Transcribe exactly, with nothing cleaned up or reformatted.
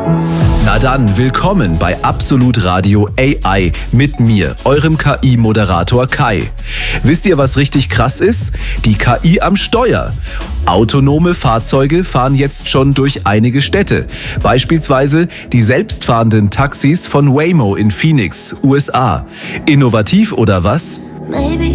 Na dann, willkommen bei Absolut Radio A I mit mir, eurem K I-Moderator Kai. Wisst ihr, was richtig krass ist? Die K I am Steuer. Autonome Fahrzeuge fahren jetzt schon durch einige Städte. Beispielsweise die selbstfahrenden Taxis von Waymo in Phoenix, U S A. Innovativ oder was? Maybe